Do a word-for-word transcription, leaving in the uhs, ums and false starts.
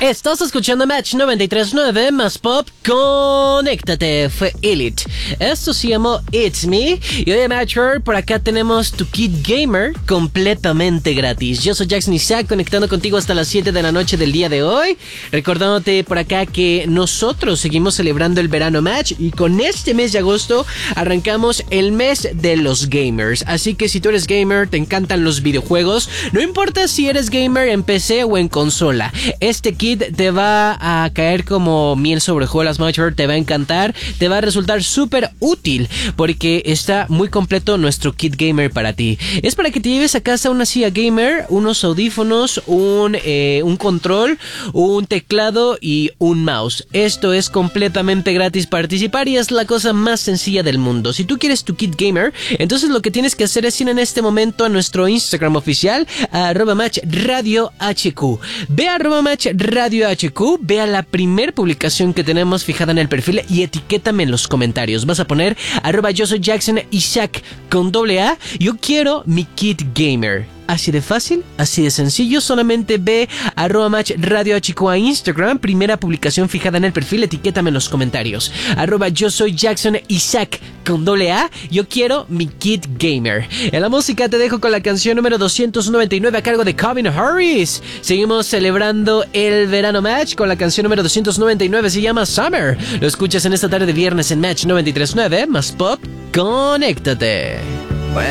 Estás escuchando Match noventa y tres punto nueve más Pop. Conéctate, fue Elite. Esto se llamó It's Me. Y hoy en Matcher, por acá tenemos tu kit gamer completamente gratis. Yo soy Jackson Isaac, conectando contigo hasta las siete de la noche del día de hoy. Recordándote por acá que nosotros seguimos celebrando el verano Match. Y con este mes de agosto arrancamos el mes de los gamers. Así que si tú eres gamer, te encantan los videojuegos, no importa si eres gamer en P C o en consola, este kit te va a caer como miel sobre hojuelas, Matcher. Te va a encantar, te va a resultar súper útil porque está muy completo nuestro kit gamer para ti. Es para que te lleves a casa una silla gamer, unos audífonos, un, eh, un control, un teclado y un mouse. Esto es completamente gratis participar y es la cosa más sencilla del mundo. Si tú quieres tu kit gamer, entonces lo que tienes que hacer es ir en este momento a nuestro Instagram oficial, a arroba match radio hq. Ve a arroba match radio hq, ve a la primer publicación que tenemos fijada en el perfil y etiquétame en los comentarios. Vas a poner arroba yo soy Jackson Isaac con doble A, yo quiero mi kit gamer. Así de fácil, así de sencillo. Solamente ve arroba match radio hq a Instagram, primera publicación fijada en el perfil, etiquétame en los comentarios. Arroba yo soy Jackson Isaac con doble A, yo quiero mi kit gamer. En la música te dejo con la canción número doscientos noventa y nueve a cargo de Calvin Harris. Seguimos celebrando el verano Match con la canción número doscientos noventa y nueve, se llama Summer. Lo escuchas en esta tarde de viernes en Match noventa y tres punto nueve más Pop. Conéctate.